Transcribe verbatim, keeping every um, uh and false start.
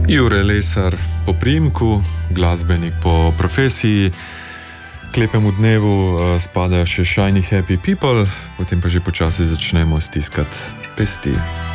Jure Lesar po priimku, glasbenik po profesiji. K lepemu dnevu spadajo še Shiny Happy People, potem pa že počasi začnemo stiskati pesti.